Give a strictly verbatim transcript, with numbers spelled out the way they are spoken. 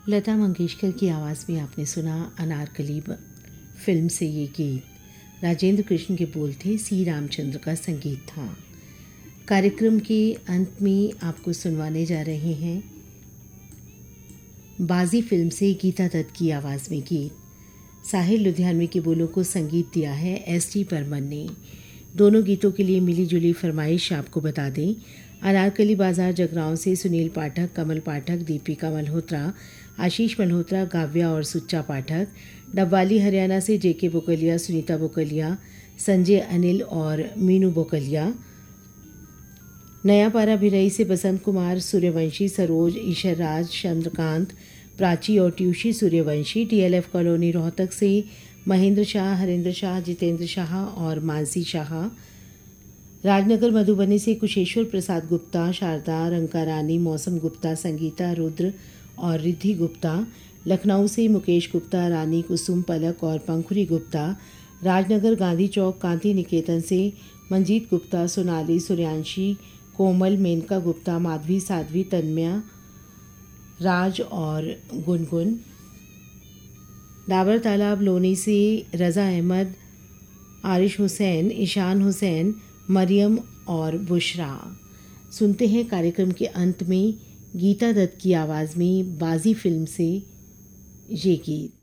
लता मंगेशकर की आवाज़ में आपने सुना अनारकली फिल्म से ये गीत। राजेंद्र कृष्ण के बोल थे, सी रामचंद्र का संगीत था। कार्यक्रम के अंत में आपको सुनवाने जा रहे हैं बाजी फिल्म से गीता दत्त की आवाज़ में गीत। साहिर लुधियानवी के बोलों को संगीत दिया है एस टी बर्मन ने। दोनों गीतों के लिए मिली जुली फरमाइश आपको बता दें। अनारकली बाजार जगरांव से सुनील पाठक, कमल पाठक, दीपिका मल्होत्रा, आशीष मल्होत्रा, गाव्या और सुच्चा पाठक। डब्बाली हरियाणा से जेके बोकलिया, सुनीता बोकलिया, संजय अनिल और मीनू बोकलिया। नयापारा भिरई से बसंत कुमार, सूर्यवंशी, सरोज, ईशर राज, चंद्रकांत, प्राची और ट्यूशी सूर्यवंशी। डीएलएफ कॉलोनी रोहतक से महेंद्र शाह, हरेंद्र शाह, जितेंद्र शाह और मानसी शाह। राजनगर मधुबनी से कुशेश्वर प्रसाद गुप्ता, शारदा, रंका रानी, मौसम गुप्ता, संगीता, रुद्र और रिद्धि गुप्ता। लखनऊ से मुकेश गुप्ता, रानी, कुसुम, पलक और पंखुरी गुप्ता। राजनगर गांधी चौक कांति निकेतन से मंजीत गुप्ता, सोनाली, सूर्यांशी, कोमल, मेनका गुप्ता, माधवी, साध्वी, तन्मया, राज और गुनगुन। डाबर तालाब लोनी से रज़ा अहमद, आरिश हुसैन, ईशान हुसैन, मरियम और बुशरा। सुनते हैं कार्यक्रम के अंत में गीता दत्त की आवाज़ में बाजी फिल्म से ये गीत।